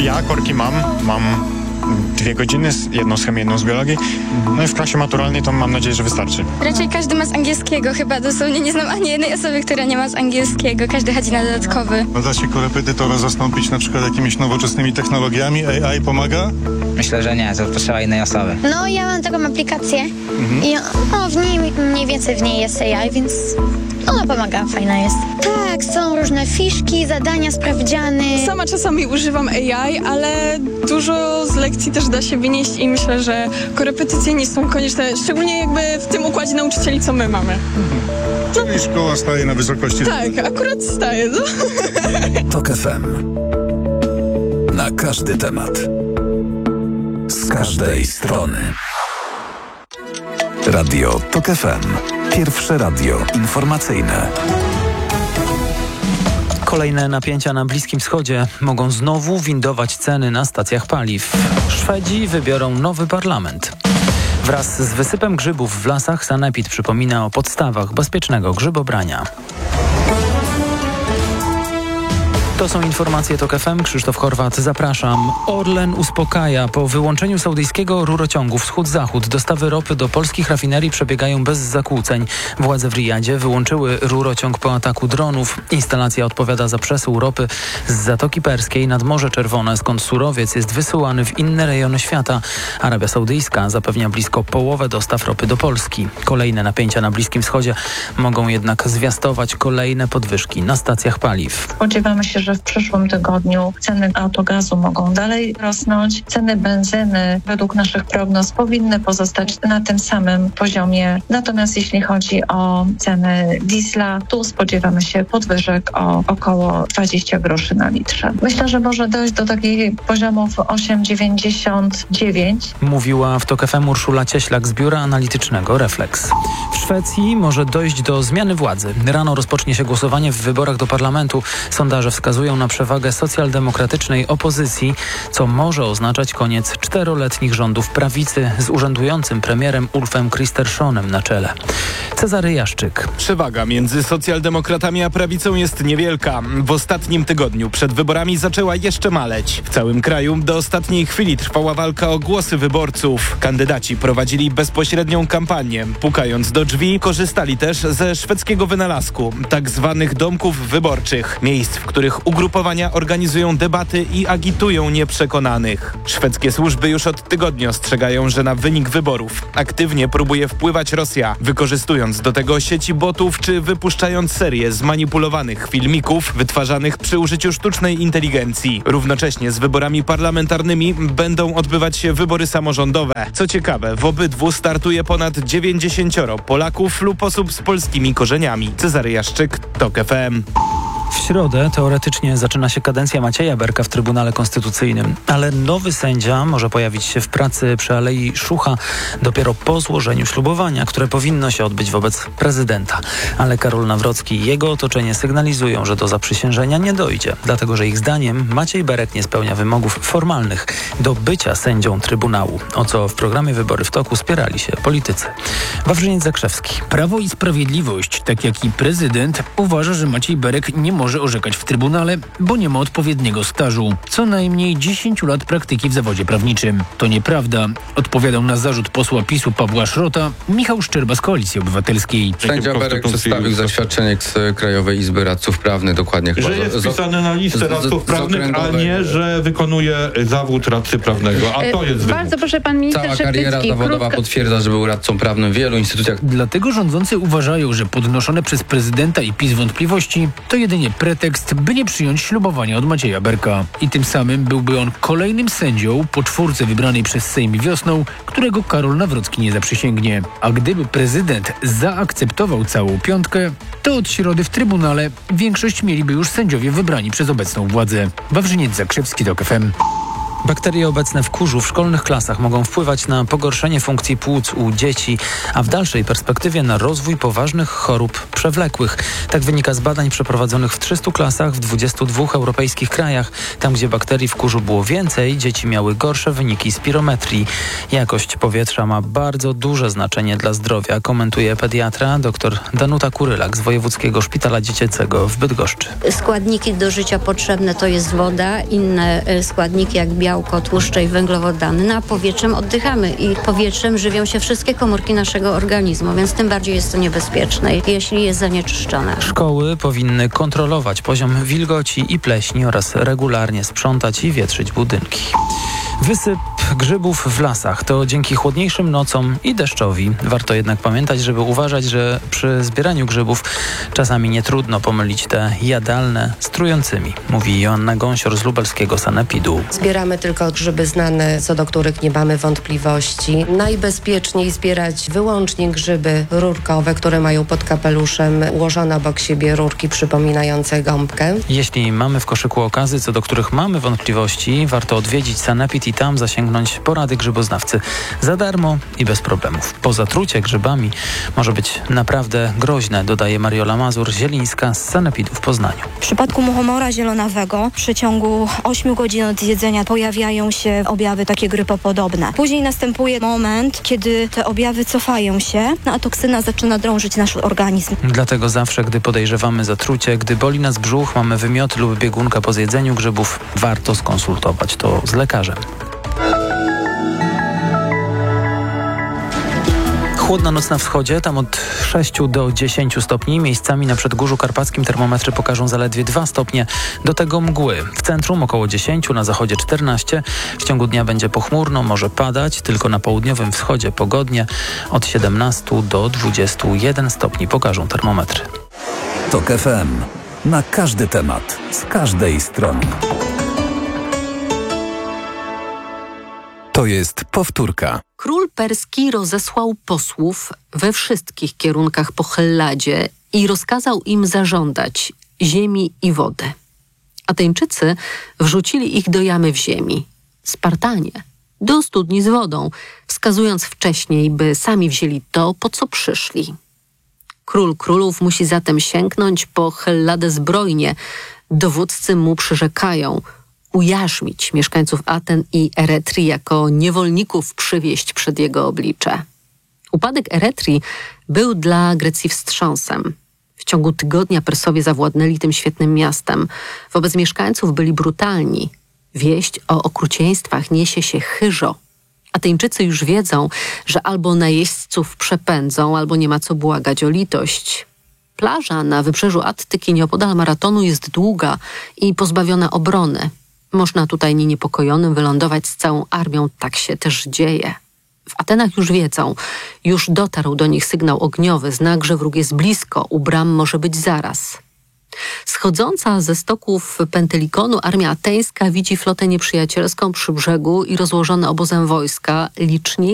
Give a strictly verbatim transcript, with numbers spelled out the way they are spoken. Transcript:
Ja korki mam, mam dwie godziny, jedną z chemii, jedną z biologii. No i w klasie maturalnej to mam nadzieję, że wystarczy. Raczej każdy ma z angielskiego chyba, dosłownie nie znam ani jednej osoby, która nie ma z angielskiego. Każdy chodzi na dodatkowy. Da się korepetytora zastąpić na przykład jakimiś nowoczesnymi technologiami? A I pomaga? Myślę, że nie, to potrzeba innej osoby. No, ja mam taką aplikację mhm. i no, w niej mniej więcej w niej jest A I, więc ona pomaga, fajna jest. Tak, są różne fiszki, zadania, sprawdziany. Sama czasami używam A I, ale dużo z lekcji też da się wynieść i myślę, że korepetycje nie są konieczne, szczególnie jakby w tym układzie nauczycieli, co my mamy. Mhm. Czyli szkoła staje na wysokości. Tak, akurat staje. No. Tok F M. Na każdy temat. Z każdej strony. Radio Tok F M. Pierwsze radio informacyjne. Kolejne napięcia na Bliskim Wschodzie mogą znowu windować ceny na stacjach paliw. Szwedzi wybiorą nowy parlament. Wraz z wysypem grzybów w lasach sanepid przypomina o podstawach bezpiecznego grzybobrania. To są informacje Tok F M. Krzysztof Horwat, zapraszam. Orlen uspokaja. Po wyłączeniu saudyjskiego rurociągu wschód-zachód dostawy ropy do polskich rafinerii przebiegają bez zakłóceń. Władze w Rijadzie wyłączyły rurociąg po ataku dronów. Instalacja odpowiada za przesył ropy z Zatoki Perskiej nad Morze Czerwone, skąd surowiec jest wysyłany w inne rejony świata. Arabia Saudyjska zapewnia blisko połowę dostaw ropy do Polski. Kolejne napięcia na Bliskim Wschodzie mogą jednak zwiastować kolejne podwyżki na stacjach paliw. Spodziewamy się, że w przyszłym tygodniu ceny autogazu mogą dalej rosnąć. Ceny benzyny według naszych prognoz powinny pozostać na tym samym poziomie. Natomiast jeśli chodzi o ceny diesla, tu spodziewamy się podwyżek o około dwadzieścia groszy na litrze. Myślę, że może dojść do takich poziomów osiem dziewięćdziesiąt dziewięć. Mówiła w Tok F M Urszula Cieślak z biura analitycznego Reflex. W Szwecji może dojść do zmiany władzy. Rano rozpocznie się głosowanie w wyborach do parlamentu. Sondaże wskazują na przewagę socjaldemokratycznej opozycji, co może oznaczać koniec czteroletnich rządów prawicy z urzędującym premierem Ulfem Kristerssonem na czele. Cezary Jaszczyk. Przewaga między socjaldemokratami a prawicą jest niewielka. W ostatnim tygodniu przed wyborami zaczęła jeszcze maleć. W całym kraju do ostatniej chwili trwała walka o głosy wyborców. Kandydaci prowadzili bezpośrednią kampanię. Pukając do drzwi, korzystali też ze szwedzkiego wynalazku, tak zwanych domków wyborczych. Miejsc, w których ugrupowania organizują debaty i agitują nieprzekonanych. Szwedzkie służby już od tygodnia ostrzegają, że na wynik wyborów aktywnie próbuje wpływać Rosja, wykorzystując do tego sieci botów czy wypuszczając serię zmanipulowanych filmików wytwarzanych przy użyciu sztucznej inteligencji. Równocześnie z wyborami parlamentarnymi będą odbywać się wybory samorządowe. Co ciekawe, w obydwu startuje ponad dziewięćdziesięcioro Polaków lub osób z polskimi korzeniami. Cezary Jaszczyk, Tok F M. W środę teoretycznie zaczyna się kadencja Macieja Berka w Trybunale Konstytucyjnym, ale nowy sędzia może pojawić się w pracy przy Alei Szucha dopiero po złożeniu ślubowania, które powinno się odbyć wobec prezydenta. Ale Karol Nawrocki i jego otoczenie sygnalizują, że do zaprzysiężenia nie dojdzie, dlatego że ich zdaniem Maciej Berek nie spełnia wymogów formalnych do bycia sędzią Trybunału, o co w programie Wybory w toku spierali się politycy. Wawrzyniec Zakrzewski. Prawo i Sprawiedliwość, tak jak i prezydent, uważa, że Maciej Berek nie może orzekać w Trybunale, bo nie ma odpowiedniego stażu. Co najmniej dziesięć lat praktyki w zawodzie prawniczym. To nieprawda, odpowiadał na zarzut posła PiSu Pawła Szrota Michał Szczerba z Koalicji Obywatelskiej. Sędzia Berek przedstawił zaświadczenie z Krajowej Izby Radców Prawnych, dokładnie chyba. Że jest wpisany na listę radców prawnych, a nie, że wykonuje zawód radcy prawnego. A to jest Bardzo proszę, pan minister Cała Szeptycki. kariera zawodowa Krótka... potwierdza, że był radcą prawnym w wielu instytucjach. Dlatego rządzący uważają, że podnoszone przez prezydenta i PiS wątpliwości to jedynie pretekst, by nie przyjąć ślubowania od Macieja Berka. I tym samym byłby on kolejnym sędzią po czwórce wybranej przez Sejm wiosną, którego Karol Nawrocki nie zaprzysięgnie. A gdyby prezydent zaakceptował całą piątkę, to od środy w Trybunale większość mieliby już sędziowie wybrani przez obecną władzę. Wawrzyniec Zakrzewski, Tok F M. Bakterie obecne w kurzu w szkolnych klasach mogą wpływać na pogorszenie funkcji płuc u dzieci, a w dalszej perspektywie na rozwój poważnych chorób przewlekłych. Tak wynika z badań przeprowadzonych w trzystu klasach w dwudziestu dwóch europejskich krajach. Tam, gdzie bakterii w kurzu było więcej, dzieci miały gorsze wyniki spirometrii. Jakość powietrza ma bardzo duże znaczenie dla zdrowia, komentuje pediatra dr Danuta Kurylak z Wojewódzkiego Szpitala Dziecięcego w Bydgoszczy. Składniki do życia potrzebne to jest woda, inne składniki jak białko, tłuszcze i węglowodany. No a powietrzem oddychamy i powietrzem żywią się wszystkie komórki naszego organizmu, więc tym bardziej jest to niebezpieczne, jeśli jest zanieczyszczone. Szkoły powinny kontrolować poziom wilgoci i pleśni oraz regularnie sprzątać i wietrzyć budynki. Wysyp grzybów w lasach to dzięki chłodniejszym nocom i deszczowi. Warto jednak pamiętać, żeby uważać, że przy zbieraniu grzybów czasami nie trudno pomylić te jadalne z trującymi, mówi Joanna Gąsior z lubelskiego sanepidu. Zbieramy tylko grzyby znane, co do których nie mamy wątpliwości. Najbezpieczniej zbierać wyłącznie grzyby rurkowe, które mają pod kapeluszem ułożone obok siebie rurki przypominające gąbkę. Jeśli mamy w koszyku okazy, co do których mamy wątpliwości, warto odwiedzić sanepid i tam zasięgnąć porady grzyboznawcy za darmo i bez problemów. Pozatrucie grzybami może być naprawdę groźne, dodaje Mariola Mazur-Zielińska z sanepidu w Poznaniu. W przypadku muchomora zielonawego w przeciągu ośmiu godzin od jedzenia pojawiają się objawy takie grypopodobne. Później następuje moment, kiedy te objawy cofają się, no a toksyna zaczyna drążyć nasz organizm. Dlatego zawsze, gdy podejrzewamy zatrucie, gdy boli nas brzuch, mamy wymioty lub biegunka po zjedzeniu grzybów, warto skonsultować to z lekarzem. Chłodna noc na wschodzie, tam od sześciu do dziesięciu stopni. Miejscami na Przedgórzu Karpackim termometry pokażą zaledwie dwa stopnie. Do tego mgły. W centrum około dziesięciu, na zachodzie czternaście. W ciągu dnia będzie pochmurno, może padać. Tylko na południowym wschodzie pogodnie. Od siedemnastu do dwudziestu jeden stopni pokażą termometry. TOK F M. Na każdy temat. Z każdej strony. To jest powtórka. Król perski rozesłał posłów we wszystkich kierunkach po Helladzie i rozkazał im zażądać ziemi i wody. Ateńczycy wrzucili ich do jamy w ziemi. Spartanie do studni z wodą, wskazując wcześniej, by sami wzięli to, po co przyszli. Król królów musi zatem sięgnąć po Helladę zbrojnie. Dowódcy mu przyrzekają ujarzmić mieszkańców Aten i Eretrii, jako niewolników przywieźć przed jego oblicze. Upadek Eretrii był dla Grecji wstrząsem. W ciągu tygodnia Persowie zawładnęli tym świetnym miastem. Wobec mieszkańców byli brutalni. Wieść o okrucieństwach niesie się chyżo. Ateńczycy już wiedzą, że albo najeźdźców przepędzą, albo nie ma co błagać o litość. Plaża na wybrzeżu Attyki nieopodal Maratonu jest długa i pozbawiona obrony. Można tutaj nieniepokojonym wylądować z całą armią, tak się też dzieje. W Atenach już wiedzą, już dotarł do nich sygnał ogniowy, znak, że wróg jest blisko, u bram może być zaraz. Schodząca ze stoków Pentelikonu armia ateńska widzi flotę nieprzyjacielską przy brzegu i rozłożone obozem wojska, licznie